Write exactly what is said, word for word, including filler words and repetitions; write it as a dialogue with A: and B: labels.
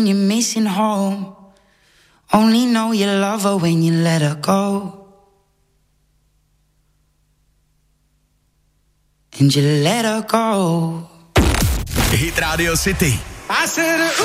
A: You're missing home. Only know you love her when you let her go. And you let her go.
B: Hit Radio City.